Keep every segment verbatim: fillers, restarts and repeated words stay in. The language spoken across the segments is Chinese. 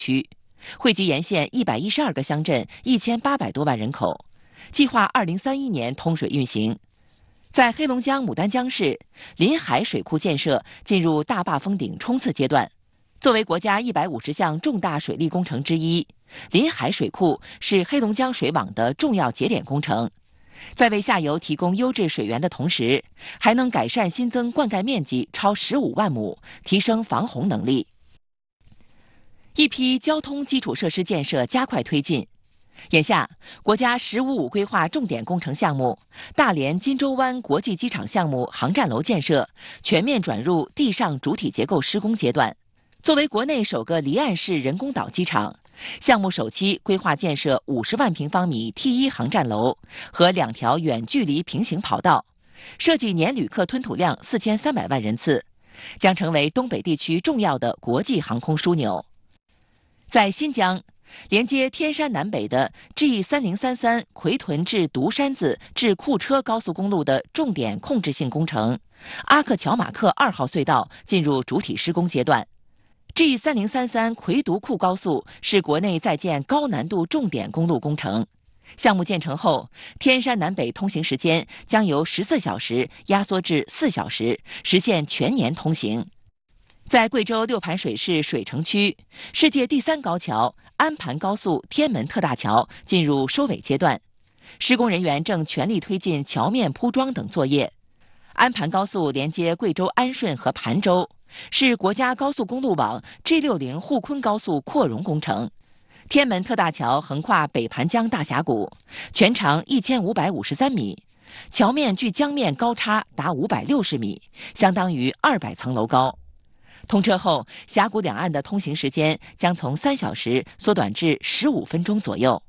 区，惠集沿线一百一十二个乡镇，一千八百多万人口，计划二零三一年通水运行。在黑龙江牡丹江市，临海水库建设进入大坝封顶冲刺阶段。作为国家一百五十项重大水利工程之一，临海水库是黑龙江水网的重要节点工程。在为下游提供优质水源的同时，还能改善新增灌溉面积超十五万亩，提升防洪能力。一批交通基础设施建设加快推进。眼下，国家“十五五”规划重点工程项目大连金州湾国际机场项目航站楼建设全面转入地上主体结构施工阶段。作为国内首个离岸式人工岛机场，项目首期规划建设五十万平方米 T 一航站楼和两条远距离平行跑道，设计年旅客吞吐量四千三百万人次，将成为东北地区重要的国际航空枢纽。在新疆，连接天山南北的 G 三零三三奎屯至独山子至库车高速公路的重点控制性工程阿克乔马克二号隧道进入主体施工阶段。G 三零三三奎独库高速是国内在建高难度重点公路工程。项目建成后，天山南北通行时间将由十四小时压缩至四小时，实现全年通行。在贵州六盘水市水城区，世界第三高桥安盘高速天门特大桥进入收尾阶段，施工人员正全力推进桥面铺装等作业。安盘高速连接贵州安顺和盘州，是国家高速公路网 G 六十 沪昆高速扩容工程。天门特大桥横跨北盘江大峡谷，全长一千五百五十三米，桥面距江面高差达五百六十米，相当于二百层楼高。通车后，峡谷两岸的通行时间将从三小时缩短至十五分钟左右。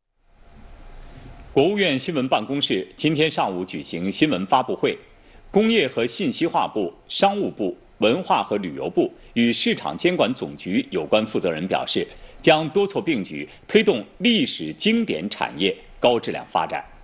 国务院新闻办公室今天上午举行新闻发布会，工业和信息化部、商务部、文化和旅游部与市场监管总局有关负责人表示，将多措并举，推动历史经典产业高质量发展。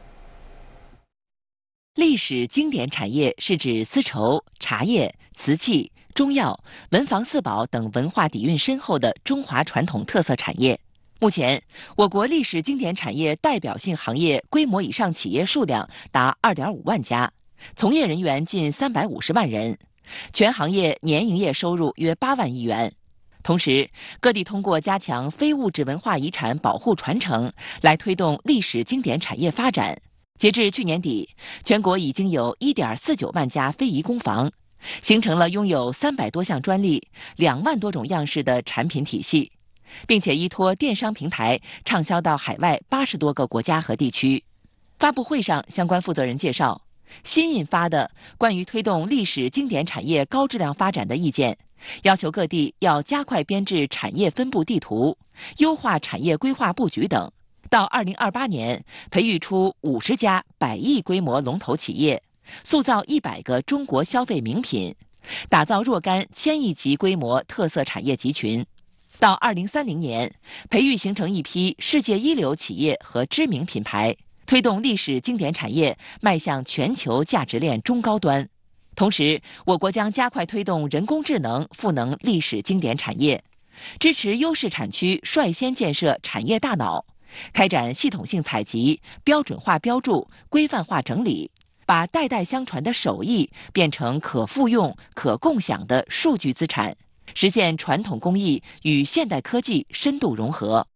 历史经典产业是指丝绸、茶叶、瓷器、中药、文房四宝等文化底蕴深厚的中华传统特色产业。目前，我国历史经典产业代表性行业规模以上企业数量达 二点五万家，从业人员近三百五十万人，全行业年营业收入约八万亿元。同时，各地通过加强非物质文化遗产保护传承，来推动历史经典产业发展。截至去年底，全国已经有 一点四九万家非遗工坊，形成了拥有三百多项专利、两万多种样式的产品体系，并且依托电商平台畅销到海外八十多个国家和地区。发布会上，相关负责人介绍，新印发的关于推动历史经典产业高质量发展的意见，要求各地要加快编制产业分布地图，优化产业规划布局等，到二零二八年培育出五十家百亿规模龙头企业，塑造一百个中国消费名品，打造若干千亿级规模特色产业集群。到二零三零年，培育形成一批世界一流企业和知名品牌，推动历史经典产业迈向全球价值链中高端。同时，我国将加快推动人工智能赋能历史经典产业，支持优势产区率先建设产业大脑，开展系统性采集、标准化标注、规范化整理，把代代相传的手艺变成可复用、可共享的数据资产，实现传统工艺与现代科技深度融合。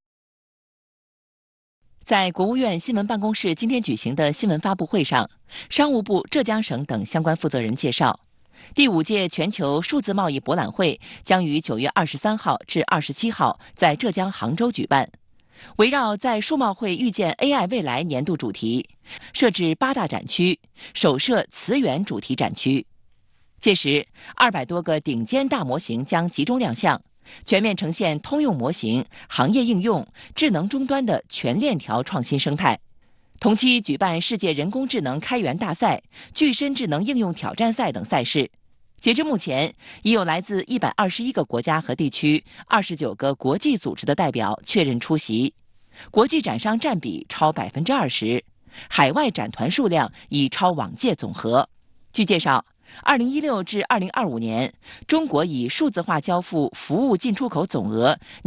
在国务院新闻办公室今天举行的新闻发布会上，商务部、浙江省等相关负责人介绍，第五届全球数字贸易博览会将于九月二十三号至二十七号在浙江杭州举办。围绕在数贸会遇见 A I 未来年度主题，设置八大展区，首设词源主题展区。届时，二百多个顶尖大模型将集中亮相，全面呈现通用模型、行业应用、智能终端的全链条创新生态。同期举办世界人工智能开源大赛、具身智能应用挑战赛等赛事。截至目前，已有来自一百二十一个国家和地区、二十九个国际组织的代表确认出席，国际展商占比超百分之二十，海外展团数量已超往届总和。据介绍， 二零一六至二零二五年，中国以数字化交付服务进出口总额